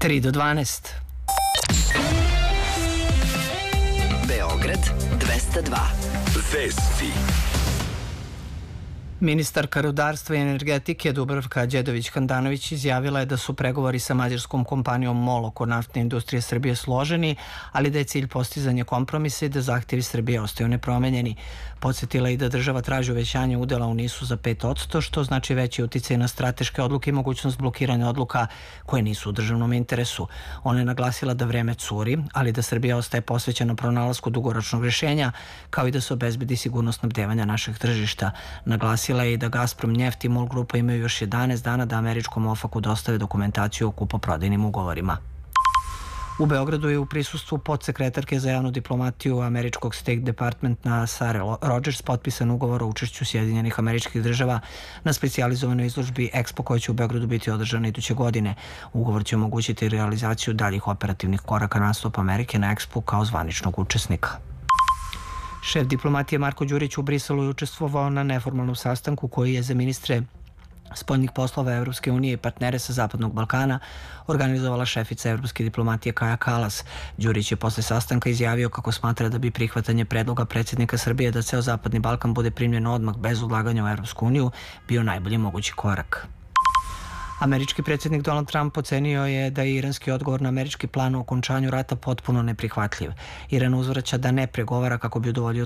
3 do 12. Beograd 202. Vesti. Ministarka rudarstva i energetike Dubravka Đedović-Handanović izjavila je da su pregovori sa mađarskom kompanijom MOL oko naftne industrije Srbije složeni, ali da je cilj postizanje kompromisa i da zahtjevi Srbije ostaju nepromenjeni. Podsjetila je i da država traži uvećanje udela u NIS-u za 5%, što znači veći uticaj na strateške odluke i mogućnost blokiranja odluka koje nisu u državnom interesu. Ona je naglasila da vreme curi, ali da Srbija ostaje posvećena pronalasku dugoročnog rješenja, kao i da se obezbedi sigurnost snabdevanja našeg tržišta. Naglasila je i da Gazprom Njeft i MOL grupa imaju još 11 dana da američkom OFAC-u dostave dokumentaciju o kupoprodajnim ugovorima. U Beogradu je u prisustvu podsekretarke za javnu diplomatiju američkog State Departmenta Sarah Rogers potpisan ugovor o učešću Sjedinjenih Američkih Država na specijalizovanoj izložbi Expo koja će u Beogradu biti održana iduće godine. Ugovor će omogućiti realizaciju daljih operativnih koraka nastupa Amerike na Expo kao zvaničnog učesnika. Šef diplomatije Marko Đurić u Briselu je učestvovao na neformalnom sastanku koji je za ministre spoljnih poslova Evropske unije i partnere sa Zapadnog Balkana organizovala šefica evropske diplomatije Kaja Kalas. Đurić je posle sastanka izjavio kako smatra da bi prihvatanje predloga predsjednika Srbije da ceo Zapadni Balkan bude primljen odmah bez odlaganja u Evropsku uniju bio najbolji mogući korak. Američki predsjednik Donald Trump ocenio je da je iranski odgovor na američki plan o okončanju rata potpuno neprihvatljiv. Iran uzvraća da ne pregovara kako bi udovoljio